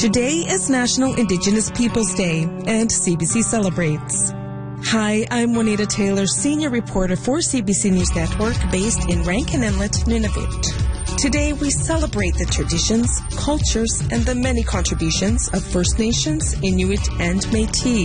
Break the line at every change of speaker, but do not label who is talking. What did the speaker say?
Today is National Indigenous Peoples Day, and CBC celebrates. Hi, I'm Juanita Taylor, senior reporter for CBC News Network, based in Rankin Inlet, Nunavut. Today, we celebrate the traditions, cultures, and the many contributions of First Nations, Inuit, and Métis.